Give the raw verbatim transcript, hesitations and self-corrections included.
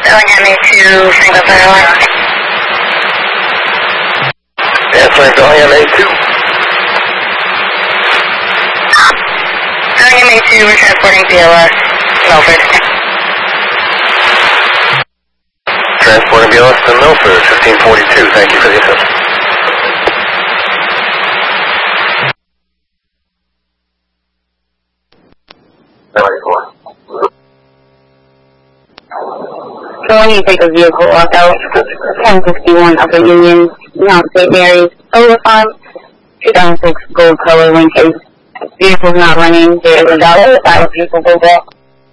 Going M A two, Franklin Airline. Yeah, Franklin M A two. Going M A two, we're transporting B L S, Milford. Transporting B L S to Milford, fifteen forty-two. Thank you for the assist. Going to take a vehicle off out ten fifty-one Upper Union, Mount Saint Mary's, Solar Farm, two thousand six gold color Lincoln. Vehicle's not running, there is a dollar, five vehicle go back.